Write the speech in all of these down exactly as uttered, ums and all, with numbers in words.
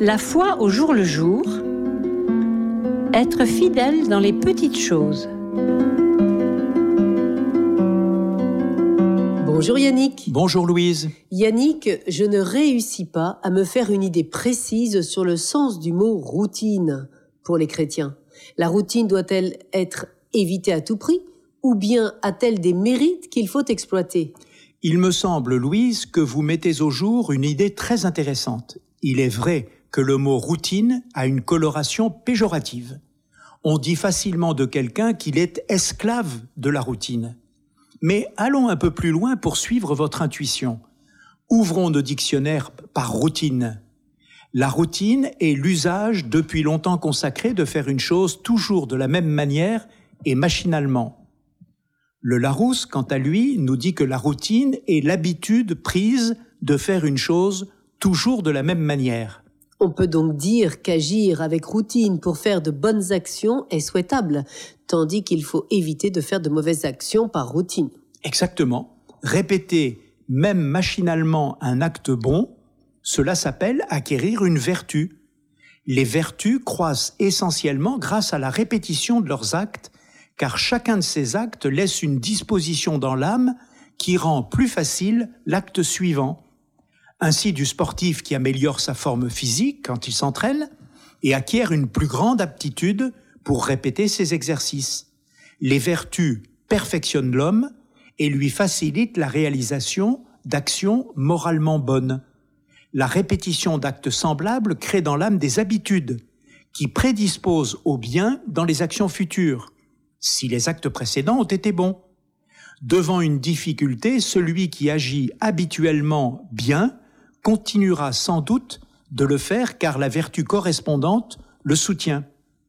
La foi au jour le jour, être fidèle dans les petites choses. Bonjour Yannick. Bonjour Louise. Yannick, je ne réussis pas à me faire une idée précise sur le sens du mot routine pour les chrétiens. La routine doit-elle être évitée à tout prix ou bien a-t-elle des mérites qu'il faut exploiter ? Il me semble, Louise, que vous mettez au jour une idée très intéressante. Il est vrai que le mot routine a une coloration péjorative. On dit facilement de quelqu'un qu'il est esclave de la routine. Mais allons un peu plus loin pour suivre votre intuition. Ouvrons nos dictionnaires par routine. La routine est l'usage depuis longtemps consacré de faire une chose toujours de la même manière et machinalement. Le Larousse, quant à lui, nous dit que la routine est l'habitude prise de faire une chose toujours de la même manière. On peut donc dire qu'agir avec routine pour faire de bonnes actions est souhaitable, tandis qu'il faut éviter de faire de mauvaises actions par routine. Exactement. Répéter, même machinalement, un acte bon, cela s'appelle acquérir une vertu. Les vertus croissent essentiellement grâce à la répétition de leurs actes, car chacun de ces actes laisse une disposition dans l'âme qui rend plus facile l'acte suivant. Ainsi du sportif qui améliore sa forme physique quand il s'entraîne et acquiert une plus grande aptitude pour répéter ses exercices. Les vertus perfectionnent l'homme et lui facilitent la réalisation d'actions moralement bonnes. La répétition d'actes semblables crée dans l'âme des habitudes qui prédisposent au bien dans les actions futures, si les actes précédents ont été bons. Devant une difficulté, celui qui agit habituellement bien continuera sans doute de le faire car la vertu correspondante le soutient.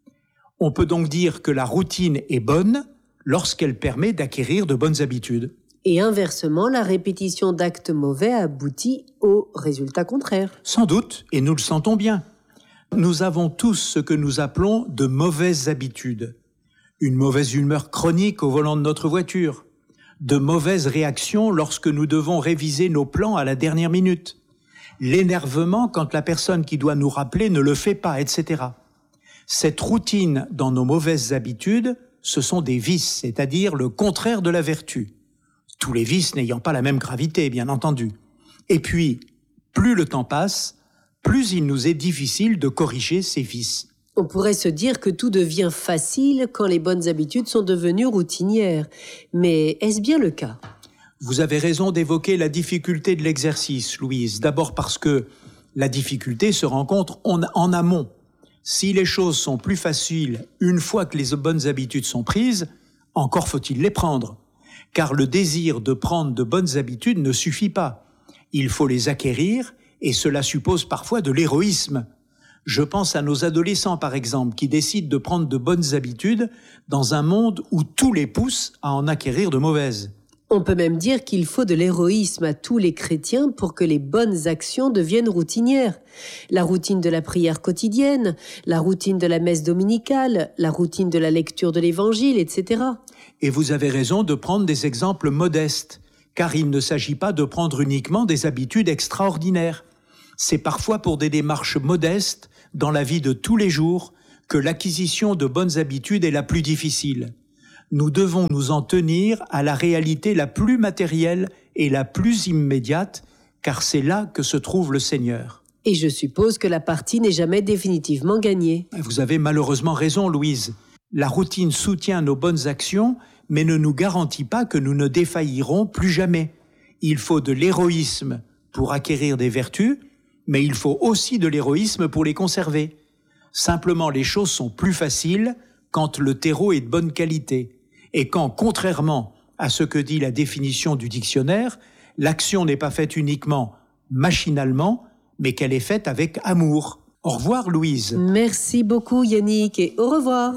On peut donc dire que la routine est bonne lorsqu'elle permet d'acquérir de bonnes habitudes. Et inversement, la répétition d'actes mauvais aboutit au résultat contraire. Sans doute, et nous le sentons bien. Nous avons tous ce que nous appelons de mauvaises habitudes. Une mauvaise humeur chronique au volant de notre voiture, de mauvaises réactions lorsque nous devons réviser nos plans à la dernière minute, l'énervement quand la personne qui doit nous rappeler ne le fait pas, et cetera. Cette routine dans nos mauvaises habitudes, ce sont des vices, c'est-à-dire le contraire de la vertu. Tous les vices n'ayant pas la même gravité, bien entendu. Et puis, plus le temps passe, plus il nous est difficile de corriger ces vices. On pourrait se dire que tout devient facile quand les bonnes habitudes sont devenues routinières. Mais est-ce bien le cas ? Vous avez raison d'évoquer la difficulté de l'exercice, Louise. D'abord parce que la difficulté se rencontre en, en amont. Si les choses sont plus faciles une fois que les bonnes habitudes sont prises, encore faut-il les prendre. Car le désir de prendre de bonnes habitudes ne suffit pas. Il faut les acquérir et cela suppose parfois de l'héroïsme. Je pense à nos adolescents, par exemple, qui décident de prendre de bonnes habitudes dans un monde où tout les pousse à en acquérir de mauvaises. On peut même dire qu'il faut de l'héroïsme à tous les chrétiens pour que les bonnes actions deviennent routinières. La routine de la prière quotidienne, la routine de la messe dominicale, la routine de la lecture de l'évangile, et cetera. Et vous avez raison de prendre des exemples modestes, car il ne s'agit pas de prendre uniquement des habitudes extraordinaires. C'est parfois pour des démarches modestes dans la vie de tous les jours que l'acquisition de bonnes habitudes est la plus difficile. Nous devons nous en tenir à la réalité la plus matérielle et la plus immédiate, car c'est là que se trouve le Seigneur. Et je suppose que la partie n'est jamais définitivement gagnée. Vous avez malheureusement raison, Louise. La routine soutient nos bonnes actions, mais ne nous garantit pas que nous ne défaillirons plus jamais. Il faut de l'héroïsme pour acquérir des vertus, mais il faut aussi de l'héroïsme pour les conserver. Simplement, les choses sont plus faciles quand le terreau est de bonne qualité. Et quand, contrairement à ce que dit la définition du dictionnaire, l'action n'est pas faite uniquement machinalement, mais qu'elle est faite avec amour. Au revoir, Louise. Merci beaucoup, Yannick, et au revoir.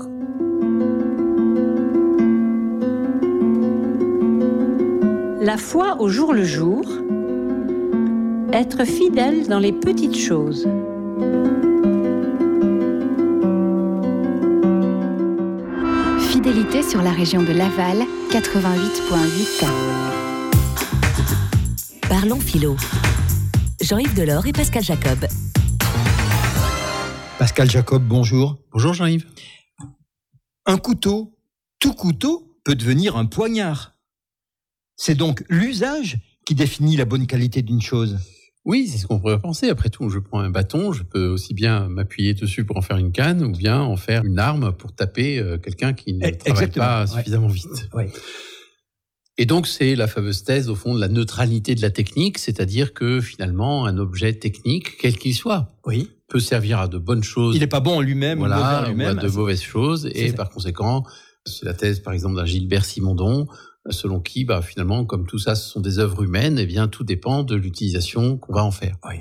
La foi au jour le jour, être fidèle dans les petites choses. Fidélité sur la région de Laval, quatre-vingt-huit virgule huit. Parlons philo. Jean-Yves Delors et Pascal Jacob. Pascal Jacob, bonjour. Bonjour Jean-Yves. Un couteau, tout couteau, peut devenir un poignard. C'est donc l'usage qui définit la bonne qualité d'une chose. Oui, c'est ce qu'on pourrait penser. Après tout, je prends un bâton, je peux aussi bien m'appuyer dessus pour en faire une canne ou bien en faire une arme pour taper euh, quelqu'un qui ne Exactement. travaille pas Ouais. suffisamment vite. Ouais. Et donc, c'est la fameuse thèse, au fond, de la neutralité de la technique, c'est-à-dire que, finalement, un objet technique, quel qu'il soit, Oui. peut servir à de bonnes choses. Il n'est pas bon en lui-même, mauvais voilà, en ou à lui-même. de mauvaises choses. C'est Et ça. par conséquent, c'est la thèse, par exemple, d'un Gilbert Simondon, selon qui, bah, finalement, comme tout ça, ce sont des œuvres humaines, eh bien, tout dépend de l'utilisation qu'on va en faire. Oui.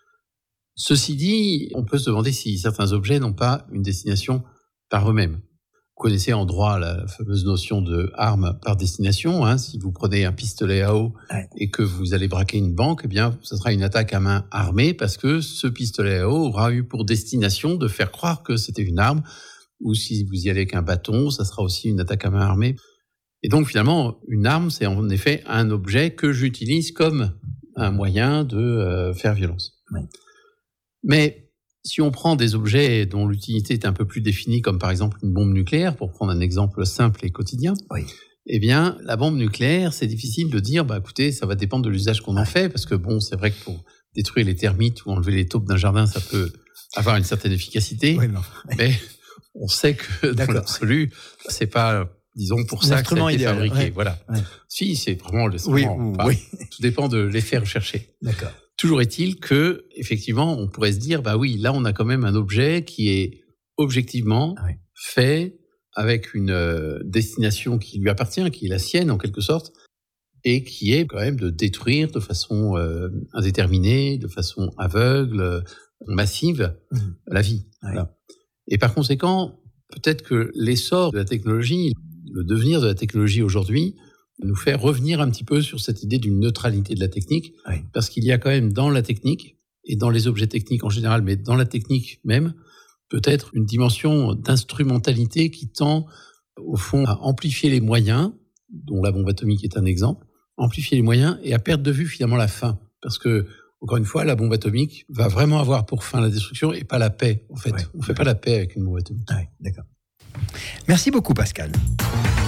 Ceci dit, on peut se demander si certains objets n'ont pas une destination par eux-mêmes. Vous connaissez en droit la fameuse notion de arme par destination. Hein. Si vous prenez un pistolet à eau Ouais. et que vous allez braquer une banque, eh bien, ce sera une attaque à main armée parce que ce pistolet à eau aura eu pour destination de faire croire que c'était une arme. Ou si vous y allez avec un bâton, ça sera aussi une attaque à main armée. Et donc, finalement, une arme, c'est en effet un objet que j'utilise comme un moyen de euh, faire violence. Ouais. Mais si on prend des objets dont l'utilité est un peu plus définie, comme par exemple une bombe nucléaire, pour prendre un exemple simple et quotidien, Oui. eh bien, la bombe nucléaire, c'est difficile de dire, bah, écoutez, ça va dépendre de l'usage qu'on en fait, parce que bon, c'est vrai que pour détruire les termites ou enlever les taupes d'un jardin, ça peut avoir une certaine efficacité, Oui, mais enfin, mais on sait que dans D'accord. l'absolu, c'est pas, disons, pour ça que ça L'instrument a été idéal, fabriqué. ouais. Voilà. Ouais. Si, c'est vraiment le Oui, enfin, oui. tout dépend de l'effet recherché. D'accord. Toujours est-il que, effectivement, on pourrait se dire, bah oui, là, on a quand même un objet qui est objectivement Ah oui. fait avec une euh, destination qui lui appartient, qui est la sienne en quelque sorte, et qui est quand même de détruire de façon euh, indéterminée, de façon aveugle, euh, massive, Mmh. la vie. Ouais. Voilà. Et par conséquent, peut-être que l'essor de la technologie, le devenir de la technologie aujourd'hui, nous fait revenir un petit peu sur cette idée d'une neutralité de la technique, Oui. parce qu'il y a quand même dans la technique, et dans les objets techniques en général, mais dans la technique même, peut-être une dimension d'instrumentalité qui tend, au fond, à amplifier les moyens, dont la bombe atomique est un exemple, amplifier les moyens et à perdre de vue finalement la fin. Parce que, encore une fois, la bombe atomique va vraiment avoir pour fin la destruction et pas la paix, en fait. Ouais. On ne fait pas la paix avec une bombe atomique. Ah oui, d'accord. Merci beaucoup, Pascal.